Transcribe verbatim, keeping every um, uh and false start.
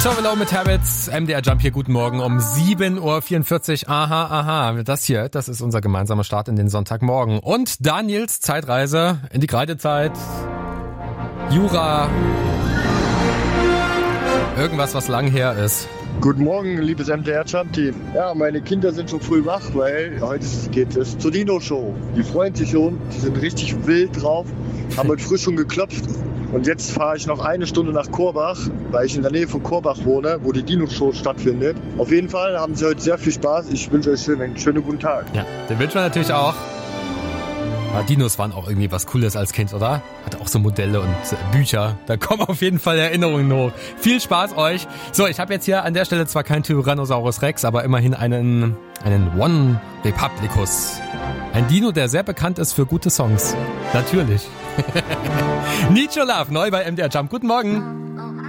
Tove Lo mit Habits, M D R Jump hier, guten Morgen um sieben Uhr vierundvierzig. Aha, aha, das hier, das ist unser gemeinsamer Start in den Sonntagmorgen. Und Daniels Zeitreise in die Kreidezeit, Jura, irgendwas, was lang her ist. Guten Morgen, liebes M D R Jump Team. Ja, meine Kinder sind schon früh wach, weil heute geht es zur Dino-Show. Die freuen sich schon, die sind richtig wild drauf, haben heute früh schon geklopft. Und jetzt fahre ich noch eine Stunde nach Korbach, weil ich in der Nähe von Korbach wohne, wo die Dino-Show stattfindet. Auf jeden Fall haben sie heute sehr viel Spaß. Ich wünsche euch einen schönen guten Tag. Ja, den wünschen wir natürlich auch. Aber Dinos waren auch irgendwie was Cooles als Kind, oder? Hatte auch so Modelle und Bücher. Da kommen auf jeden Fall Erinnerungen hoch. Viel Spaß euch. So, ich habe jetzt hier an der Stelle zwar keinen Tyrannosaurus Rex, aber immerhin einen, einen One Republicus. Ein Dino, der sehr bekannt ist für gute Songs. Natürlich. Need Your Love, neu bei M D R Jump. Guten Morgen.